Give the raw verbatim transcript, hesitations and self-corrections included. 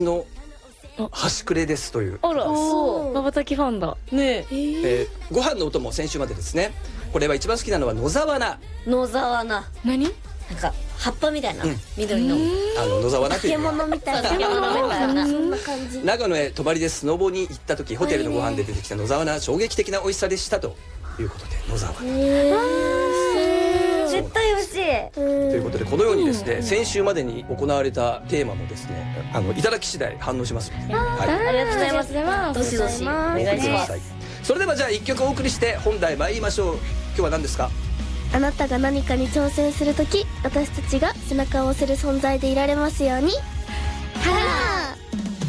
の端くれですという。 あら、まばたきファンだね。 えー、ご飯のお供先週までですね。これは一番好きなのは野沢菜。 野沢菜。 何？ なんか葉っぱみたいな、緑のあの野沢菜という漬物みたいな、漬物みたいな、そんな感じ。 長野へ泊まりでスノボに行った時、ホテルのご飯で出てきた野沢菜、衝撃的な美味しさでしたということで、野沢菜絶対美味しいということで、このようにですね、先週までに行われたテーマもですね、あのいただき次第反応しますので、はい、 ありがとうございます。どしどしお願いします。 それではじゃあいっきょくお送りして本題参りましょう。今日は何ですか？ あなたが何かに挑戦するとき、私たちが背中を押せる存在でいられますように。